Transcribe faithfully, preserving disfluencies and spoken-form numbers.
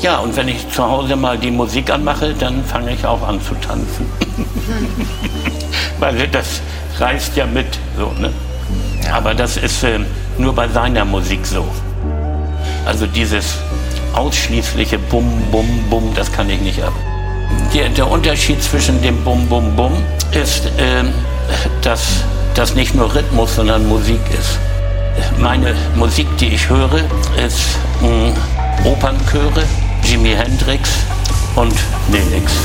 Ja, und wenn ich zu Hause mal die Musik anmache, dann fange ich auch an zu tanzen. Weil das reißt ja mit, so, ne? Ja. Aber das ist äh, nur bei seiner Musik so. Also dieses ausschließliche Bum, Bum, Bum, das kann ich nicht ab. Der, der Unterschied zwischen dem Bum, Bum, Bum ist, äh, dass das nicht nur Rhythmus, sondern Musik ist. Meine Musik, die ich höre, ist mh, Opernchöre, Jimi Hendrix und Nelix.